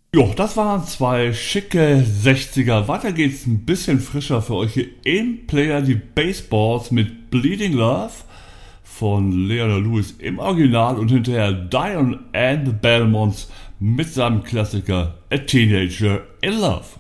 Jo, das waren zwei schicke 60er. Weiter geht's ein bisschen frischer für euch hier im Player die Baseballs mit Bleeding Love von Leonard Lewis im Original und hinterher Dion and the Belmonts mit seinem Klassiker A Teenager in Love.